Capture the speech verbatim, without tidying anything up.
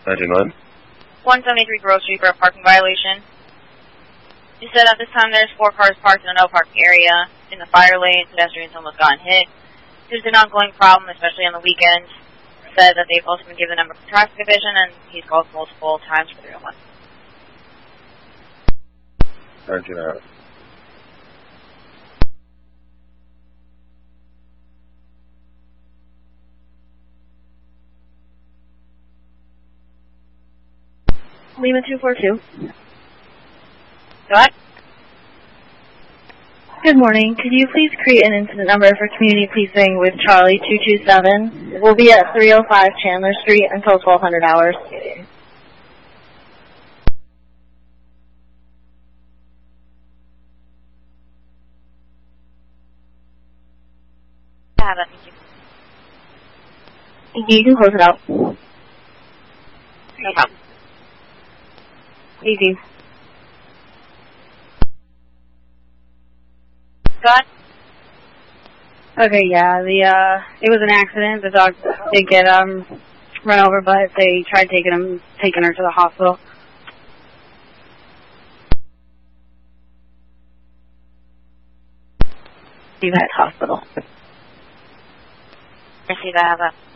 ninety-nine. one seventy-three Grove Street for a parking violation. You said at this time there's four cars parked in a no parking area in the fire lane. Pedestrians almost gotten hit. There's an ongoing problem, especially on the weekends. Said that they've also been given a number for traffic division, and he's called multiple times for three oh one. nineteen hours. Lima two four two. Go ahead. Good morning. Could you please create an incident number for community policing with Charlie two two seven? We'll be at three oh five Chandler Street until twelve hundred hours. I have that. Thank you. Thank you. You can close it out. No problem. Easy. Go ahead. Okay, yeah, the, uh, it was an accident. The dog did get, um, run over, but they tried taking him, taking her to the hospital. You had hospital. I see that. I have that.